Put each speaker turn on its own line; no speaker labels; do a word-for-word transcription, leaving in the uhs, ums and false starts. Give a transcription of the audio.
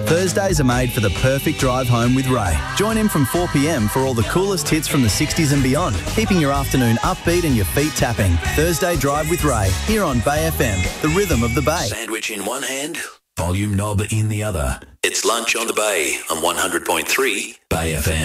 Thursdays are made for the perfect drive home with Ray. Join him from four p m for all the coolest hits from the sixties and beyond, keeping your afternoon upbeat and your feet tapping. Thursday Drive with Ray, here on Bay F M, the rhythm of the Bay.
Sandwich in one hand, volume knob in the other. It's Lunch on the Bay on one hundred point three Bay F M.